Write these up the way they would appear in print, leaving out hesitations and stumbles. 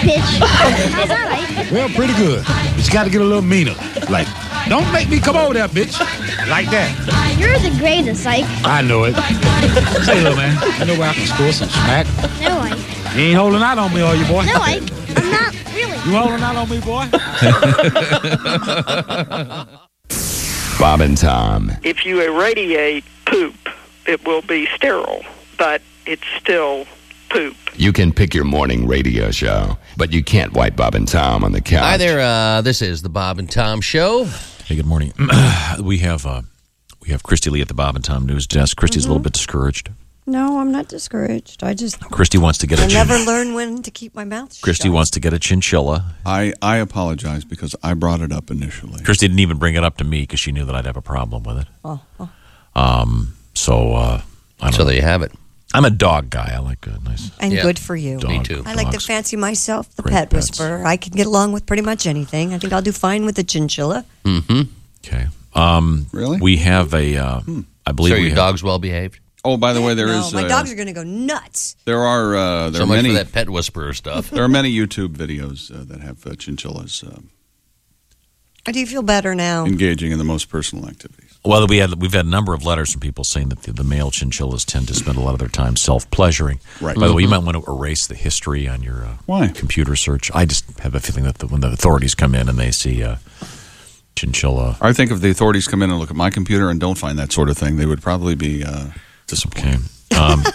bitch. How's that, Ike? Well, pretty good. But you got to get a little meaner. Like, don't make me come over there, bitch. Like that. You're the greatest, Ike. I know it. Say, little man, you know where I can score some smack? No, Ike. You ain't holding out on me, are you, boy? No, Ike. I'm not really. You holding out on me, boy? Bob and Tom. If you irradiate poop, it will be sterile, but it's still poop. You can pick your morning radio show, but you can't wipe Bob and Tom on the couch. Hi there. This is the Bob and Tom Show. Hey, good morning. We have Christy Lee at the Bob and Tom News Desk. Christy's a little bit discouraged. No, I'm not discouraged. Christy wants to get I never learn when to keep my mouth shut. Christy wants to get a chinchilla. I apologize because I brought it up initially. Christy didn't even bring it up to me because she knew that I'd have a problem with it. Oh. So there you have it. I'm a dog guy. I like a nice And Yeah. good for you. dog. Me too. I like to dogs. fancy myself the Great pet pets. whisperer. I can get along with pretty much anything. I think I'll do fine with the chinchilla. Okay. Really? We have a. I believe So we your have, dog's well behaved? Oh, by the way, there no, is. my dogs are going to go nuts. There are So much for that pet whisperer stuff. There are many YouTube videos that have chinchillas Do you feel better now? engaging in the most personal activities. Well, we've had a number of letters from people saying that the male chinchillas tend to spend a lot of their time self-pleasuring. Right. By the way, you might want to erase the history on your Why? computer search. I just have a feeling that when the authorities come in and they see chinchilla. I think if the authorities come in and look at my computer and don't find that sort of thing, they would probably be disappointed. Okay.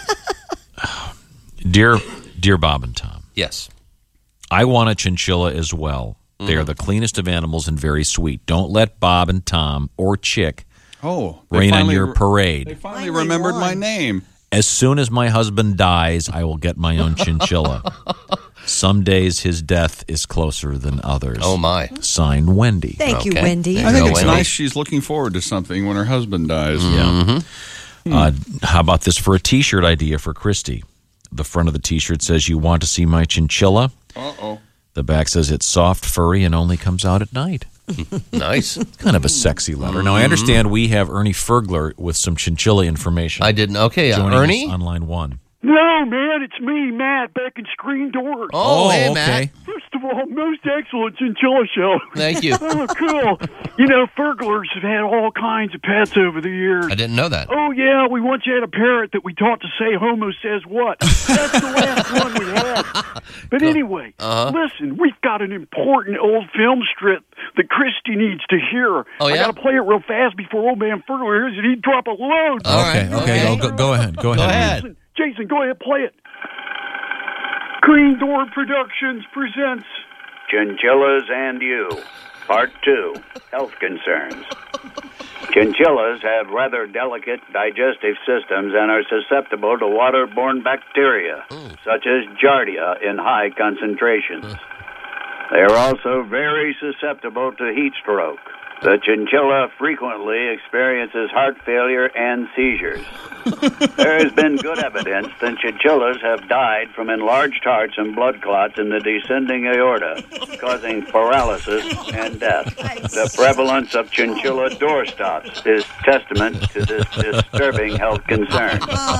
Dear Bob and Tom, Yes. I want a chinchilla as well. They are the cleanest of animals and very sweet. Don't let Bob and Tom or Chick They rain on finally your They parade. finally Finally remembered won. my name. As soon as my husband dies, I will get my own chinchilla. Some days his death is closer than others. Oh, my. Signed, Wendy. Thank you, Okay. Wendy. There I you think go, it's Wendy. nice she's looking forward to something when her husband dies. Yeah. How about this for a T-shirt idea for Christy? The front of the T-shirt says, "You want to see my chinchilla?" Uh-oh. The back says, "It's soft, furry, and only comes out at night." Nice. Kind of a sexy letter. Now, I understand we have Ernie Fergler with some chinchilla information. I didn't. Okay, Joining Ernie? us on line one. No, man, it's me, Matt, back in Screen Doors. Oh, hey, okay. Matt. First of all, most excellent chinchilla show. Thank you. Oh, cool. You know, Ferglers have had all kinds of pets over the years. I didn't know that. Oh, yeah, we once had a parrot that we taught to say homo says what. That's the last one we had. But anyway, listen, we've got an important old film strip that Christy needs to hear. Oh, yeah? I got to play it real fast before old man Fergler hears it. He'd drop a load. All right. Okay. Go ahead. Go ahead. Listen, Jason, go ahead, play it. Green Door Productions presents Chinchillas and You, Part 2, Health Concerns. Chinchillas have rather delicate digestive systems and are susceptible to waterborne bacteria, such as Giardia in high concentrations. They are also very susceptible to heat stroke. The chinchilla frequently experiences heart failure and seizures. There has been good evidence that chinchillas have died from enlarged hearts and blood clots in the descending aorta, causing paralysis and death. The prevalence of chinchilla doorstops is testament to this disturbing health concern.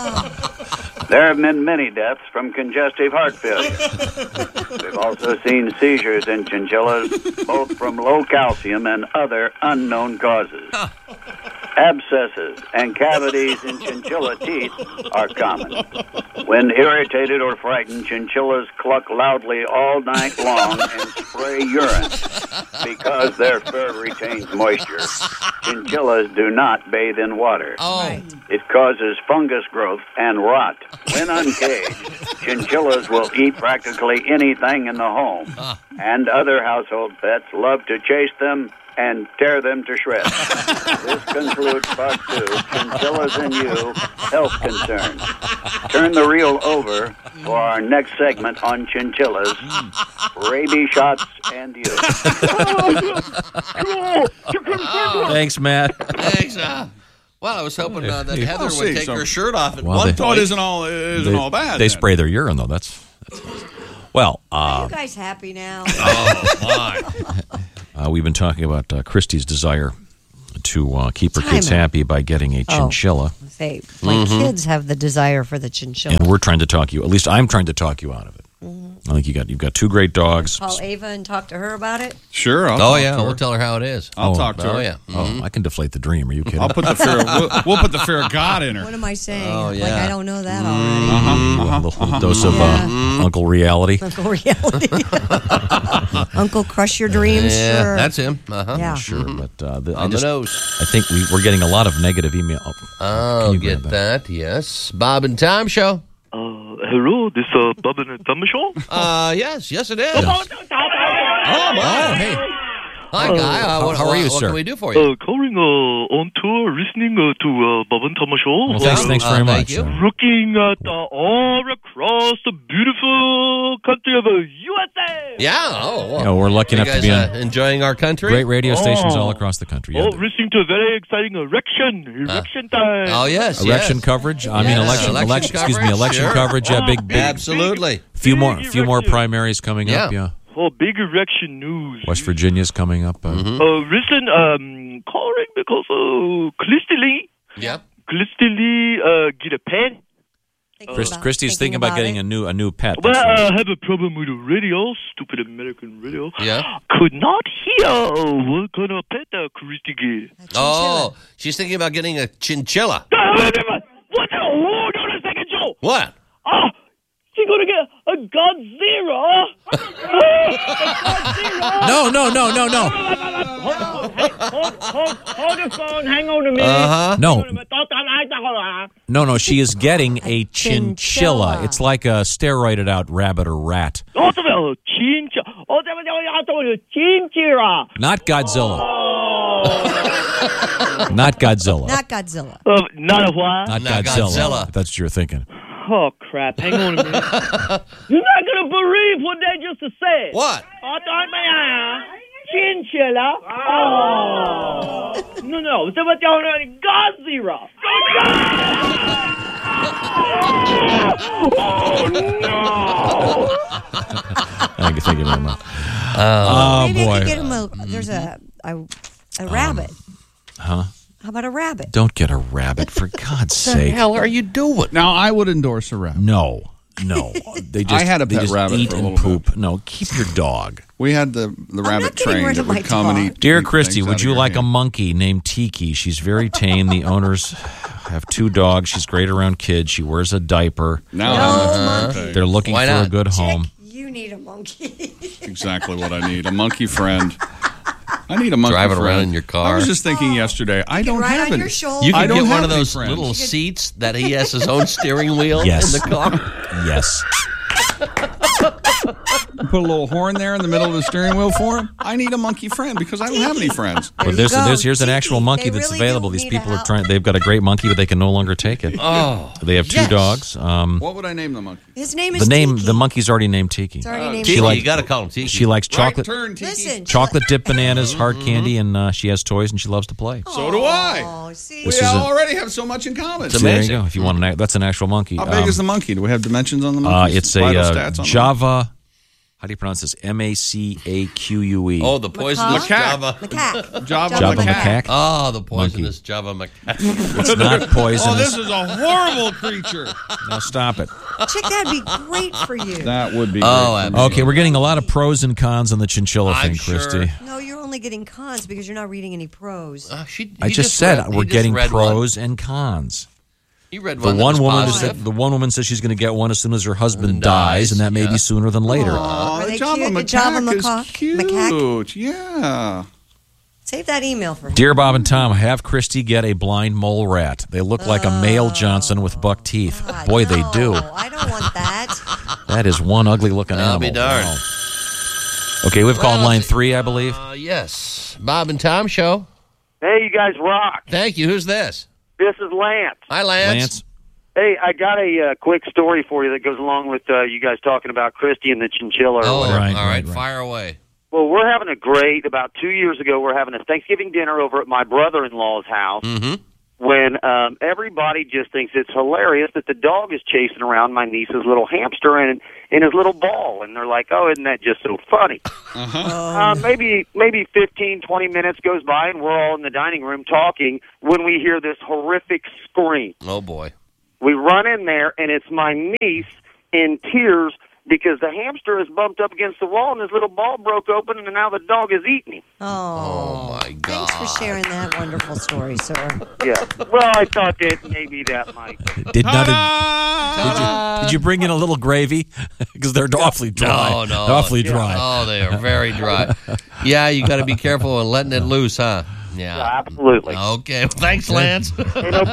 There have been many deaths from congestive heart failure. We've also seen seizures in chinchillas, both from low calcium and other unknown causes. Abscesses and cavities in chinchilla teeth are common. When irritated or frightened, chinchillas cluck loudly all night long and spray urine because their fur retains moisture. Chinchillas do not bathe in water. Oh. It causes fungus growth and rot. When uncaged, chinchillas will eat practically anything in the home, and other household pets love to chase them and tear them to shreds. This concludes Part 2, Chinchillas and You, Health Concerns. Turn the reel over for our next segment on chinchillas, rabies shots and you. Thanks, Matt. Thanks. Well, I was hoping that Heather see would take some- her shirt off at Well, one they- Oh, point. it isn't all bad. They then. spray their urine, though. That's nice. Well, Are you guys happy now? we've been talking about Christy's desire to keep her kids Time out. happy by getting a chinchilla. Say, my kids have the desire for the chinchilla. And we're trying to talk you, at least I'm trying to talk you out of it. I think you've got two great dogs. Call Ava and talk to her about it. Sure. I'll Oh, talk yeah. to her. We'll tell her how it is. I'll talk to her. Oh, yeah. Oh, I can deflate the dream. Are you kidding? I'll put the fear. We'll put the fear of God in her. What am I saying? Oh, Like, yeah. I don't know that already. A little dose of Uncle Reality. Uncle Reality. Uncle Crush Your Dreams. Yeah, Sure. that's him. Yeah. Sure, but On the nose. I think we're getting a lot of negative email. Oh, you get grab that? Yes. Bob and Tom Show. Hello, this Bob and Tom show? Yes, it is. Yes. Oh, hey. Hi, Guy. how are you, what sir? can we do for you? Calling on tour, listening to Bob and Tom show. Well, thanks very thank much. you. Looking at all across the beautiful country of USA. Yeah. Oh, well. Yeah, we're lucky You enough to guys be on enjoying our country? great radio stations all across the country. Yeah. Listening to a very exciting election time. Oh, yes. Election yes. coverage. I mean, Yes, election coverage, coverage. Yeah, big. Absolutely. Few more primaries coming up. Yeah. Yeah. Oh, big election news. West Virginia's coming up. Listen, calling because Christy Lee Yep. get a pet. Christy's thinking about getting a new pet. Well, That's right. I have a problem with the radio, stupid American radio. Yeah. Could not hear what kind of pet Christy get. Oh, she's thinking about getting a chinchilla. What the? Hold on a second, Joe. What? She's gonna get a Godzilla. No. Hold the phone. Hang on a minute. No. She is getting a chinchilla. It's like a steroided out rabbit or rat. Not Godzilla. Not Godzilla. Not Godzilla. Not a what? Not Not Godzilla. Godzilla. If that's what you're thinking. Oh, crap. Hang on a minute. You're not going to believe what they just said. What? Chinchilla. Oh. No. It's about Godzilla. Oh, no. Thank you very much. Maybe I boy. could get him there's a rabbit. Huh? How about a rabbit? Don't get a rabbit, for God's What the sake. hell are you doing? Now, I would endorse a rabbit. No. They just, I had a they pet just rabbit eat for a and little poop. No, keep your dog. We had the rabbit not getting train rid that of my would come and dog. eat. Dear eat Christy, things would out you of your like a hand. monkey named Tiki? She's very tame. The owners have two dogs. She's great around kids. She wears a diaper. No, They're looking Why for not? a good home. You need a monkey. exactly what I need. A monkey friend. I need a monkey Drive it friend. around in your car. I was just thinking yesterday. I don't right have on any. your shoulder. You I can don't get one have of any those friends. little seats that he has his own steering wheel Yes. in the car. Yes. Put a little horn there in the middle of the steering wheel for him. I need a monkey friend because I don't have any friends. But you go. here's an actual Tiki. monkey They that's really available. do These need people a are help. trying. They've got a great monkey, but they can no longer take it. Oh. They have two yes. dogs. What would I name the monkey? His name is The Tiki. monkey's already named Tiki. It's already named Tiki, Tiki. you got to call him Tiki. She likes chocolate, Right turn, Tiki. Listen. chocolate dipped bananas, hard candy, and she has toys and she loves to play. So do I. Oh, see. This We is a- already have so much in common. So there you amazing. go. If you want that's an actual monkey. How big is the monkey? Do we have dimensions on the monkey? It's Vital a stats on the Java. How do you pronounce this? MACAQUE. Oh, the poisonous Macaque. Java. Macaque. Java Java macaque. macaque. Oh, the poisonous Java macaque. It's not poisonous. Oh, this is a horrible creature. No, stop it. Chick, that'd be great for you. That would be Oh, great. absolutely. Okay, we're getting a lot of pros and cons on the chinchilla I'm thing, sure. Christy. No, you're only getting cons because you're not reading any pros. I just said we're getting pros and cons. You read The one. one that was woman positive. said the one woman says she's going to get one as soon as her husband dies, and that may be sooner than later. Oh, Are the they Java cute? The Java macaque is macaque? cute. Yeah. Save that email for him. Dear Bob and Tom, have Christy get a blind mole rat. They look like a male Johnson with buck teeth. God, Boy, they no, do. I don't want that. That is one ugly looking I'll animal. be darned. Wow. Okay, we've called Well, line 3, I believe. Yes. Bob and Tom show. Hey, you guys rock. Thank you. Who's this? This is Lance. Hi, Lance. Lance. Hey, I got a quick story for you that goes along with you guys talking about Christy and the chinchilla. Or Oh, whatever. Right, all right. right. Fire away. Well, we're having about 2 years ago, we're having a Thanksgiving dinner over at my brother-in-law's house Mm-hmm. when everybody just thinks it's hilarious that the dog is chasing around my niece's little hamster in his little ball. And they're like, oh, isn't that just so funny? Maybe 15, 20 minutes goes by, and we're all in the dining room talking when we hear this horrific scream. Oh, boy. We run in there, and it's my niece in tears because the hamster is bumped up against the wall and his little ball broke open and now the dog is eating him. Oh, my God. Thanks for sharing that wonderful story, sir. Yeah. Well, I thought that maybe that might. Did you bring in a little gravy? Because they're awfully dry. No. They're awfully dry. Oh, they are very dry. Yeah, you got to be careful when letting it loose, huh? Yeah. Absolutely. Okay. Thanks, Lance. Hey, no